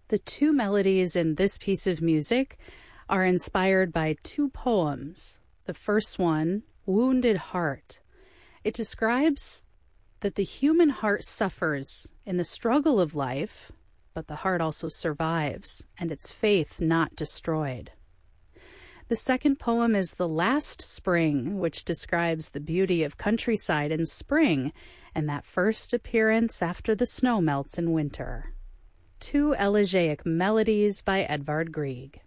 The two melodies in this piece of music are inspired by two poems. The first one, Wounded Heart. It describes that the human heart suffers in the struggle of life, but the heart also survives, and its faith not destroyed. The second poem is The Last Spring, which describes the beauty of countryside in spring and that first appearance after the snow melts in winter. Two elegiac melodies by Edvard Grieg.